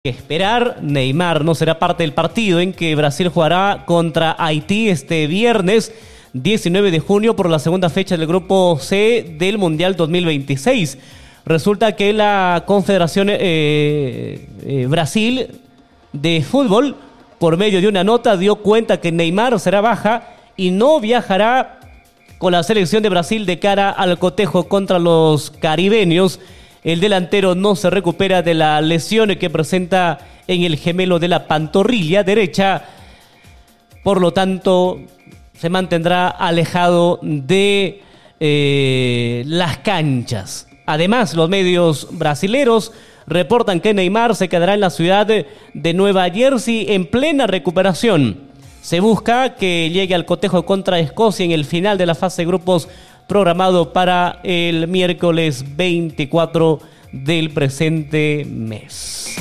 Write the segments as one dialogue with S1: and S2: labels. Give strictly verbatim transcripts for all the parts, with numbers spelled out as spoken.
S1: Esperar, Neymar no será parte del partido en que Brasil jugará contra Haití este viernes diecinueve de junio por la segunda fecha del Grupo C del Mundial dos mil veintiséis. Resulta que la Confederación eh, eh, Brasil de Fútbol, por medio de una nota, dio cuenta que Neymar será baja y no viajará con la selección de Brasil de cara al cotejo contra los caribeños. El delantero no se recupera de la lesión que presenta en el gemelo de la pantorrilla derecha. Por lo tanto, se mantendrá alejado de eh, las canchas. Además, los medios brasileros reportan que Neymar se quedará en la ciudad de Nueva Jersey en plena recuperación. Se busca que llegue al cotejo contra Escocia en el final de la fase de grupos programado para el miércoles veinticuatro del presente mes.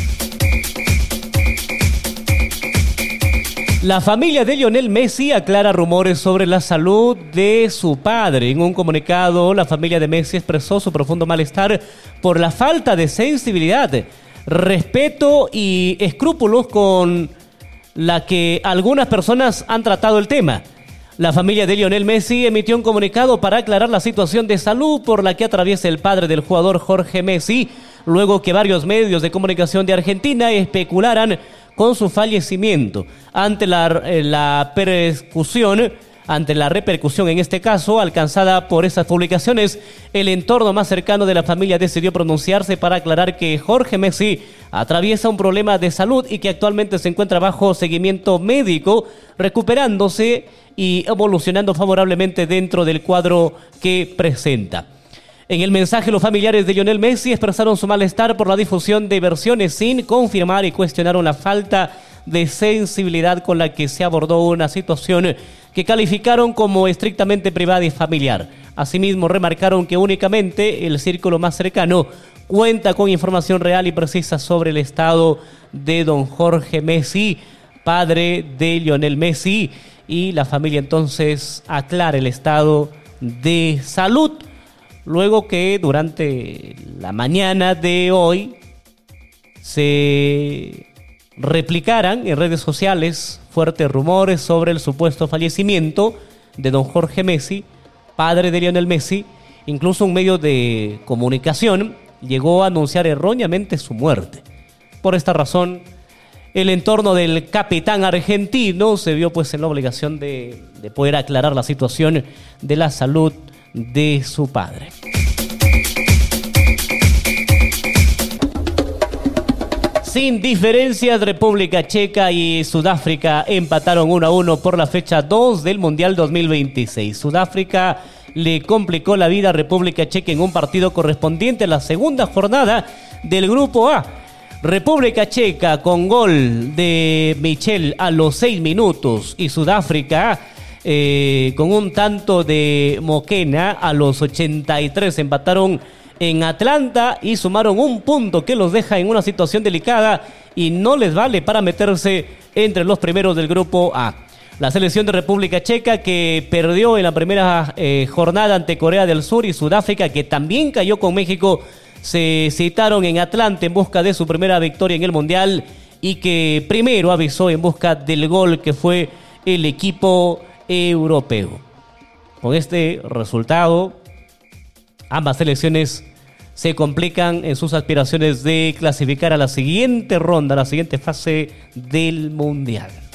S1: La familia de Lionel Messi aclara rumores sobre la salud de su padre. En un comunicado, la familia de Messi expresó su profundo malestar por la falta de sensibilidad, respeto y escrúpulos con la que algunas personas han tratado el tema. La familia de Lionel Messi emitió un comunicado para aclarar la situación de salud por la que atraviesa el padre del jugador Jorge Messi, luego que varios medios de comunicación de Argentina especularan con su fallecimiento. Ante la, la persecución, ante la repercusión en este caso alcanzada por esas publicaciones, el entorno más cercano de la familia decidió pronunciarse para aclarar que Jorge Messi atraviesa un problema de salud y que actualmente se encuentra bajo seguimiento médico, recuperándose y evolucionando favorablemente dentro del cuadro que presenta. En el mensaje, los familiares de Lionel Messi expresaron su malestar por la difusión de versiones sin confirmar y cuestionaron la falta de sensibilidad con la que se abordó una situación que calificaron como estrictamente privada y familiar. Asimismo, remarcaron que únicamente el círculo más cercano cuenta con información real y precisa sobre el estado de don Jorge Messi, padre de Lionel Messi, y la familia entonces aclara el estado de salud, luego que durante la mañana de hoy se replicaran en redes sociales fuertes rumores sobre el supuesto fallecimiento de don Jorge Messi, padre de Lionel Messi. Incluso un medio de comunicación llegó a anunciar erróneamente su muerte. Por esta razón, el entorno del capitán argentino se vio pues en la obligación de, de poder aclarar la situación de la salud de su padre. Sin diferencias, República Checa y Sudáfrica empataron uno a uno por la fecha dos del Mundial dos mil veintiséis. Sudáfrica le complicó la vida a República Checa en un partido correspondiente a la segunda jornada del Grupo A. República Checa con gol de Michel a los seis minutos y Sudáfrica eh, con un tanto de Moquena a los ochenta y tres empataron en Atlanta y sumaron un punto que los deja en una situación delicada y no les vale para meterse entre los primeros del Grupo A. La selección de República Checa, que perdió en la primera eh, jornada ante Corea del Sur, y Sudáfrica, que también cayó con México, se citaron en Atlanta en busca de su primera victoria en el Mundial y que primero avisó en busca del gol que fue el equipo europeo. Con este resultado, ambas selecciones se complican en sus aspiraciones de clasificar a la siguiente ronda, a la siguiente fase del Mundial.